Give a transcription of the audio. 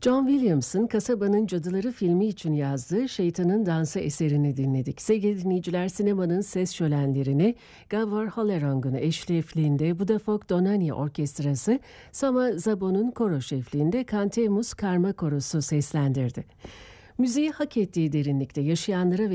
John Williams'ın Kasabanın Cadıları filmi için yazdığı Şeytanın Dansı eserini dinledik. Sevgili dinleyiciler, sinemanın ses şölenlerini Gabor Hallerang'ın eşliğinde Budafok Donani Orkestrası, Sama Zabon'un koro şefliğinde Cantemus Karma Korosu seslendirdi. Müziği hak ettiği derinlikte yaşayanlara ve